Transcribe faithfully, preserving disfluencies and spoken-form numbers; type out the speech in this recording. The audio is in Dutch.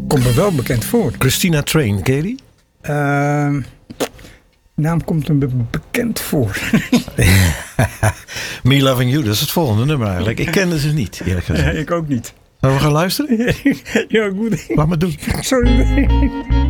Komt me wel bekend voor. Christina Train, ken je die? Uh, naam komt me bekend voor. Me Loving You, dat is het volgende nummer eigenlijk. Ik kende ze niet, eerlijk gezegd. Ja, ik ook niet. Zullen we gaan luisteren? Ja, goed. Laat me doen. Sorry.